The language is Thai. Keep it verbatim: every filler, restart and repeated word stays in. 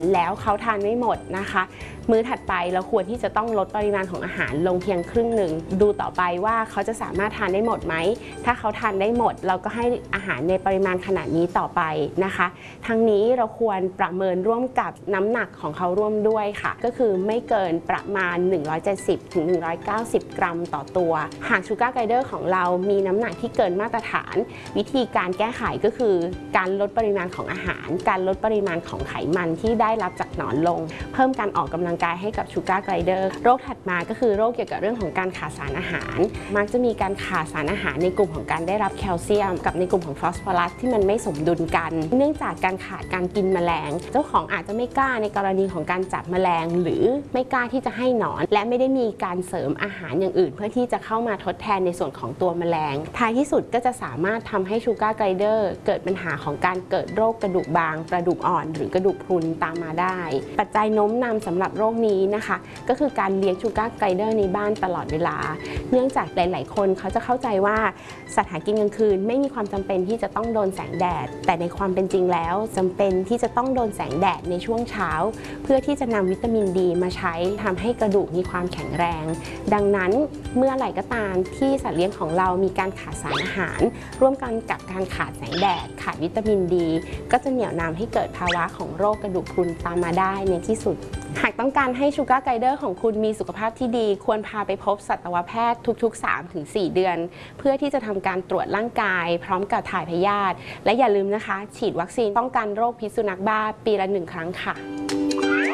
แล้วเขาทานไม่หมดนะคะมื้อถัดไปเราควรที่จะต้องลดปริมาณของอาหารลงเพียงครึ่งหนึ่งดูต่อไปว่าเขาจะสามารถทานได้หมดไหมถ้าเขาทานได้หมดเราก็ให้อาหารในปริมาณขนาดนี้ต่อไปนะคะทั้งนี้เราควรประเมินร่วมกับน้ำหนักของเขาร่วมด้วยค่ะก็คือไม่เกินประมาณหนึ่งร้อยเจ็ดสิบถึงหนึ่งร้อยเก้าสิบกรัมต่อตัวหากชูการ์ไกด์เดอร์ของเรามีน้ำหนักที่เกินมาตรฐานวิธีการแก้ไขก็คือการลดปริมาณของอาหารการลดปริมาณของไขมันที่ได้รับจากหนอนลงเพิ่มการออกกำลังกายให้กับชูการ์ไกด์เดอร์โรคถัดมาก็คือโรคเกี่ยวกับเรื่องของการขาดสารอาหารมักจะมีการขาดสารอาหารในกลุ่มของการได้รับแคลเซียมกับในกลุ่มของฟอสฟอรัสที่มันไม่สมดุลกันเนื่องจากการขาดการกินแมลงเจ้าของอาจจะไม่กล้าในกรณีของการจับแมลงหรือไม่กล้าที่จะให้หนอนและไม่ได้มีการเสริมอาหารอย่างอื่นเพื่อที่จะเข้ามาทดแทนในส่วนของตัวแมลงท้ายที่สุดก็จะสามารถทำให้ชูการ์ไกด์เดอร์เกิดปัญหาของการเกิดโรคกระดูกบางกระดูกอ่อนหรือกระดูกพรุนตามมาได้ปัจจัยโน้มนำสำหรับโรคนี้นะคะก็คือการเลี้ยงชูการ์ไกด์เดอร์ในบ้านตลอดเวลาเนื่องจากหลายๆคนเขาจะเข้าใจว่าสัตว์หากินกลางคืนไม่มีความจำเป็นที่จะต้องโดนแสงแดดแต่ในความเป็นจริงแล้วจำเป็นที่จะต้องโดนแสงแดดในช่วงเช้าเพื่อที่จะนำวิตามินดีมาใช้ทำให้กระดูกมีความแข็งแรงดังนั้นเมื่อไหร่ก็ตามที่สัตว์เลี้ยงของเรามีการขาดสารอาหารร่วมกันกับการขาดแสงแดดขาดวิตามินดีก็จะเหนี่ยวนำให้เกิดภาวะของโรคกระดูกพรุนตามมาได้ในที่สุดหากต้องการให้ชูการ์ไกด์เดอร์ของคุณมีสุขภาพที่ดีควรพาไปพบสัตวแพทย์ทุกๆ สามถึงสี่ เดือนเพื่อที่จะทำการตรวจร่างกายพร้อมกับถ่ายพยาธิและอย่าลืมนะคะฉีดวัคซีนป้องกันโรคพิษสุนัขบ้าปีละหนึ่งครั้งค่ะ